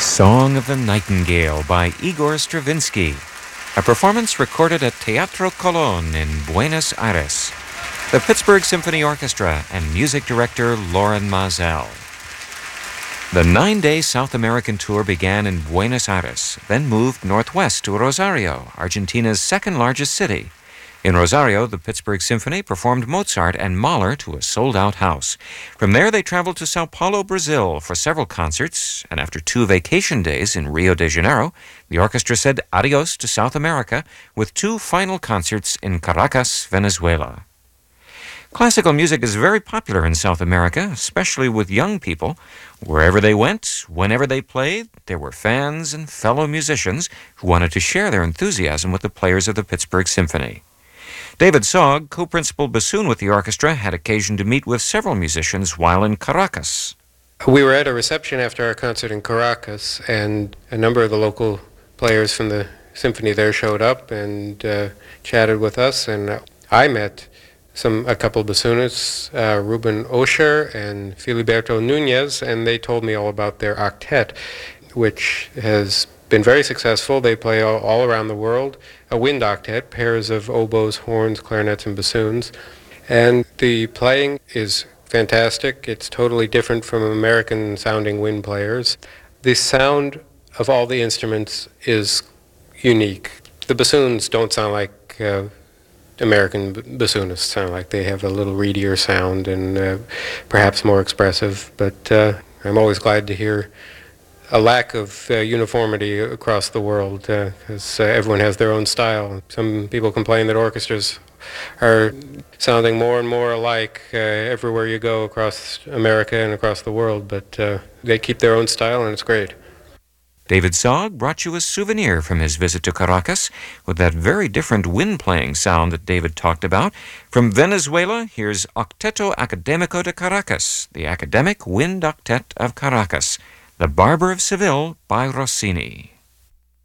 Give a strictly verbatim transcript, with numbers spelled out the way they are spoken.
Song of the Nightingale by Igor Stravinsky, a performance recorded at Teatro Colón in Buenos Aires. The Pittsburgh Symphony Orchestra and music director Loren Maazel. The nine-day South American tour began in Buenos Aires, then moved northwest to Rosario, Argentina's second-largest city. In Rosario, the Pittsburgh Symphony performed Mozart and Mahler to a sold-out house. From there, they traveled to Sao Paulo, Brazil for several concerts, and after two vacation days in Rio de Janeiro, the orchestra said adios to South America with two final concerts in Caracas, Venezuela. Classical music is very popular in South America, especially with young people. Wherever they went, whenever they played, there were fans and fellow musicians who wanted to share their enthusiasm with the players of the Pittsburgh Symphony. David Sogg, co-principal bassoon with the orchestra, had occasion to meet with several musicians while in Caracas. We were at a reception after our concert in Caracas, and a number of the local players from the symphony there showed up and uh, chatted with us, and I met some a couple of bassoonists, uh, Ruben Osher and Filiberto Nunez, and they told me all about their octet, which has been very successful. They play all, all around the world, a wind octet, pairs of oboes, horns, clarinets, and bassoons. And the playing is fantastic. It's totally different from American-sounding wind players. The sound of all the instruments is unique. The bassoons don't sound like uh, American bassoonists sound like. They have a little reedier sound and uh, perhaps more expressive, but uh, I'm always glad to hear a lack of uh, uniformity across the world, because uh, uh, everyone has their own style. Some people complain that orchestras are sounding more and more alike uh, everywhere you go across America and across the world, but uh, they keep their own style, and it's great. David Sogg brought you a souvenir from his visit to Caracas with that very different wind-playing sound that David talked about. From Venezuela, here's Octeto Académico de Caracas, the Academic Wind Octet of Caracas, The Barber of Seville by Rossini.